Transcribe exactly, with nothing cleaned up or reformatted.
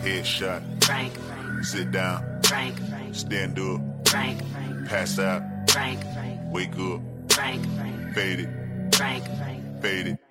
Headshot. Frank. Sit down. Frank. Stand up. Frank. Pass out. Frank. Wake up. Frank. Fade it. Frank. Fade it.